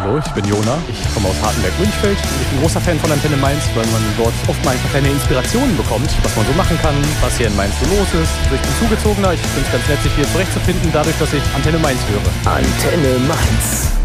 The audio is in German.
Hallo, ich bin Jona, ich komme aus Hartenberg-Münchfeld. Ich bin großer Fan von Antenne Mainz, weil man dort oft mal einfach kleine Inspirationen bekommt, was man so machen kann, was hier in Mainz so los ist. Also ich bin Zugezogener, ich finde es ganz nett, sich hier zurechtzufinden, dadurch, dass ich Antenne Mainz höre. Antenne Mainz.